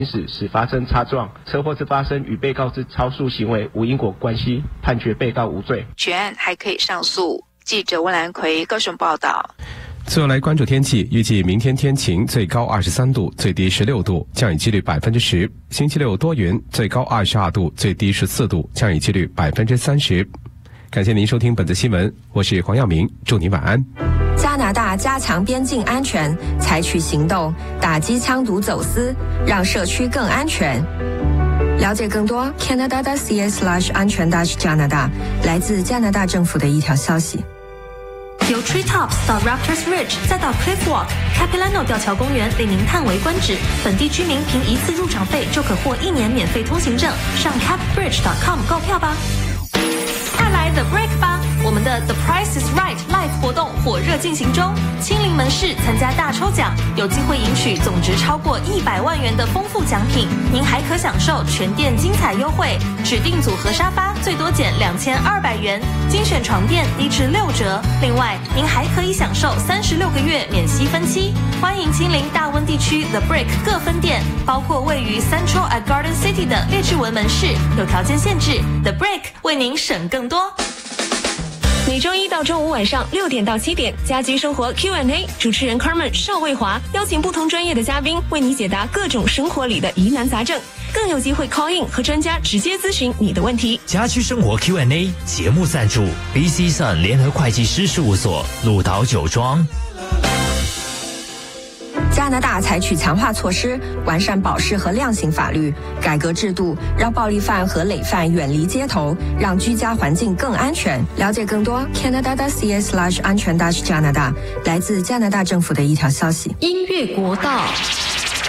使发生擦撞，车祸之发生与被告之超速行为无因果关系，判决被告无罪。 全案还可以上诉。记者温兰奎高雄报道。 最后来关注天气，预计明天天晴，最高23度，最低16度，降雨几率10%。星期六多云，最高22度，最低14度，降雨几率30%。感谢您收听本次新闻，我是黄耀明，祝您晚安。 加拿大加强边境安全，采取行动打击枪毒走私，让社区更安全。了解更多 Canada.ca/安全加拿大，来自加拿大政府的一条消息。 由 Treetops 到 Raptors Ridge， 再到 Cliff Walk、Capilano 吊桥公园，令您叹为观止。本地居民凭一次入场费就可获1年免费通行证，上 capbridge.com 购票吧。快来 The Brick 吧！我们的 The Price is Right Live 活动火热进行中，亲临门市参加大抽奖，有机会赢取总值超过100万元的丰富奖品。您还可享受全店精彩优惠，指定组合沙发最多减2200元，精选床垫低至6折。另外，您还可以享受36个月免息分期。欢迎亲临大温地区 The Brick 各分店，包括位于 Central at Garden City 的列治文门市，有条件限制。The Brick 为您省更多。 每周一到周五晚上6点到7点，家居生活 Q&A， 主持人 Carmen 邵卫华邀请不同专业的嘉宾为你解答各种生活里的疑难杂症，更有机会 call in 和专家直接咨询你的问题。 家居生活 Q&A 节目赞助 BC Sun 联合会计师事务所，鹿岛酒庄。 加拿大采取强化措施，完善保释和量刑法律，改革制度，让暴力犯和累犯远离街头，让居家环境更安全。了解更多 Canada.ca/安全加拿大，来自加拿大政府的一条消息。 音乐国道。